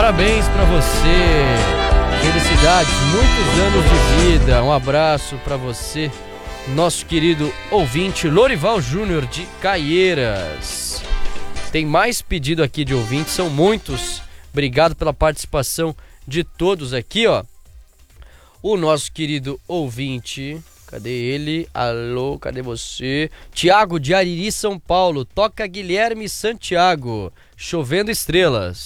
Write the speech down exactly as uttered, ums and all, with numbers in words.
Parabéns pra você. Felicidades, muitos anos de vida. Um abraço pra você, nosso querido ouvinte Lorival Júnior de Caieiras. Tem mais pedido aqui de ouvintes, são muitos. Obrigado pela participação de todos aqui, ó. O nosso querido ouvinte, cadê ele? Alô, cadê você? Tiago de Ariri, São Paulo. Toca Guilherme Santiago, Chovendo Estrelas.